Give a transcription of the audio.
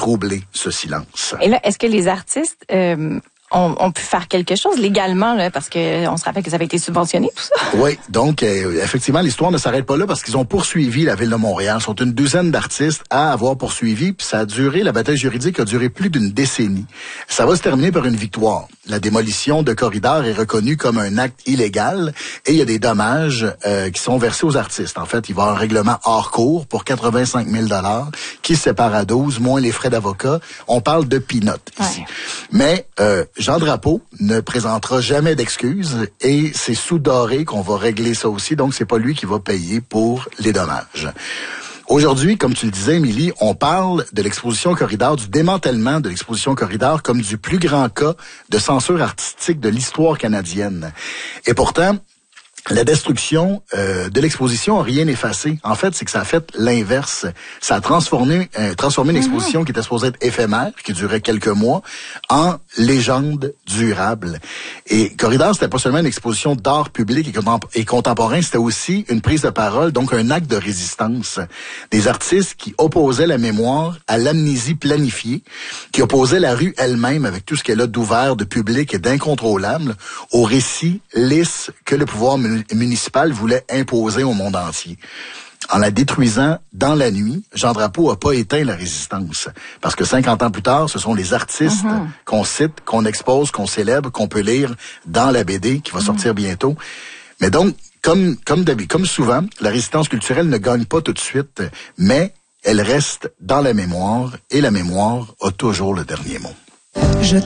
troubler ce silence. Et là, est-ce que les artistes ont pu faire quelque chose légalement, là, parce que on se rappelle que ça avait été subventionné, tout ça? Oui, donc effectivement, l'histoire ne s'arrête pas là parce qu'ils ont poursuivi la Ville de Montréal. Ils sont une douzaine d'artistes à avoir poursuivi, puis ça a duré, la bataille juridique a duré plus d'une décennie. Ça va se terminer par une victoire. La démolition de corridors est reconnue comme un acte illégal et il y a des dommages qui sont versés aux artistes. En fait, il va y avoir un règlement hors cours pour 85 000 $ qui se sépare à 12, moins les frais d'avocat. On parle de peanuts ici. Mais Jean Drapeau ne présentera jamais d'excuses et c'est sous Doré qu'on va régler ça aussi. Donc, c'est pas lui qui va payer pour les dommages. Aujourd'hui, comme tu le disais, Émilie, on parle de l'exposition Corridor, du démantèlement de l'exposition Corridor comme du plus grand cas de censure artistique de l'histoire canadienne. Et pourtant, la destruction de l'exposition n'a rien effacé. En fait, c'est que ça a fait l'inverse. Ça a transformé une exposition qui était supposée être éphémère, qui durait quelques mois, en légende durable. Et Corridor, c'était pas seulement une exposition d'art public et contemporain, c'était aussi une prise de parole, donc un acte de résistance. Des artistes qui opposaient la mémoire à l'amnésie planifiée, qui opposaient la rue elle-même avec tout ce qu'elle a d'ouvert, de public et d'incontrôlable, au récit lisse que le pouvoir municipal voulait imposer au monde entier. En la détruisant dans la nuit, Jean Drapeau a pas éteint la résistance. Parce que 50 ans plus tard, ce sont les artistes qu'on cite, qu'on expose, qu'on célèbre, qu'on peut lire dans la BD qui va sortir bientôt. Mais donc, comme souvent, la résistance culturelle ne gagne pas tout de suite, mais elle reste dans la mémoire et la mémoire a toujours le dernier mot.